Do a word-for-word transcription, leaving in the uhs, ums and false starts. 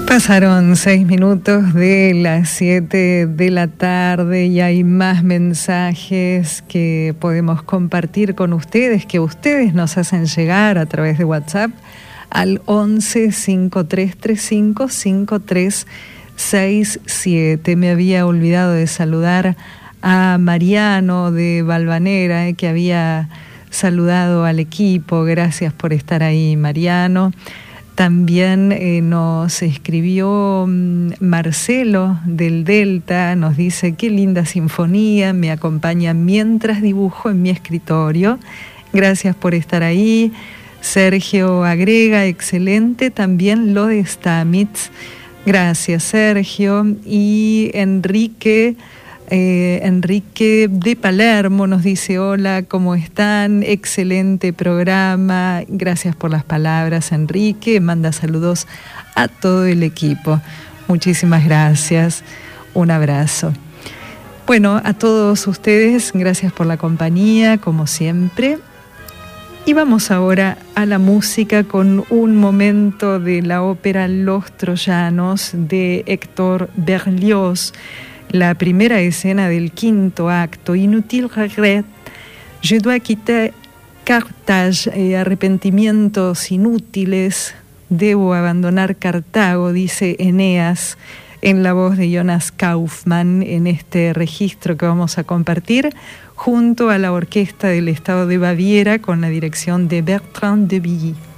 Pasaron seis minutos de las siete de la tarde y hay más mensajes que podemos compartir con ustedes, que ustedes nos hacen llegar a través de WhatsApp al once cinco tres tres cinco cinco tres seis siete. Me había olvidado de saludar a Mariano de Valvanera, eh, que había saludado al equipo. Gracias por estar ahí, Mariano. También eh, nos escribió um, Marcelo del Delta, nos dice: qué linda sinfonía, me acompaña mientras dibujo en mi escritorio. Gracias por estar ahí. Sergio agrega: excelente también lo de Stamitz. Gracias, Sergio. Y Enrique... Eh, Enrique de Palermo nos dice: hola, ¿cómo están? Excelente programa. Gracias por las palabras, Enrique. Manda saludos a todo el equipo. Muchísimas gracias. Un abrazo. Bueno, a todos ustedes, gracias por la compañía, como siempre. Y vamos ahora a la música con un momento de la ópera Los Troyanos de Héctor Berlioz. La primera escena del quinto acto: Inutile regret, je dois quitter Carthage, eh, arrepentimientos inútiles, debo abandonar Cartago, dice Eneas, en la voz de Jonas Kaufmann, en este registro que vamos a compartir, junto a la Orquesta del Estado de Baviera, con la dirección de Bertrand de Billy.